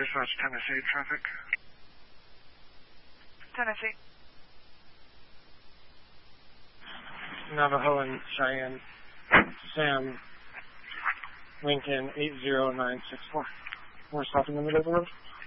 Dispatch Tennessee traffic. Tennessee. Navajo and Cheyenne. Sam. Lincoln 80964. We're stopping in the middle of the road.